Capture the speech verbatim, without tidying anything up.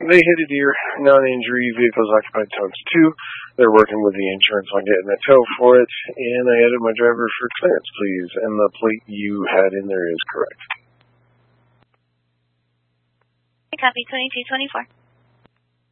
they hit a deer, non-injury, vehicles occupied times two. They're working with the insurance on getting a tow for it, and I added my driver for clearance, please. And the plate you had in there is correct. Copy twenty-two twenty-four.